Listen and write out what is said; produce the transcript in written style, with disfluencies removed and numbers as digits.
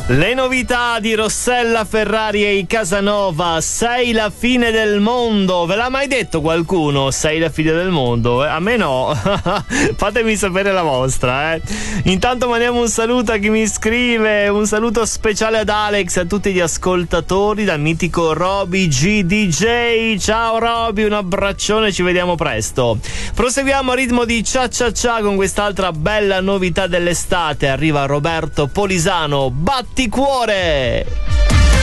Le novità di Rossella Ferrari e i Casanova. Sei la fine del mondo. Ve l'ha mai detto qualcuno? Sei la fine del mondo? A me no. Fatemi sapere la vostra, Intanto mandiamo un saluto a chi mi scrive, un saluto speciale ad Alex e a tutti gli ascoltatori dal mitico Roby GDJ. Ciao Roby, un abbraccione, ci vediamo presto. Proseguiamo a ritmo di cia cia cia con quest'altra bella novità dell'estate. Arriva Roberto Polisano, Batticuore.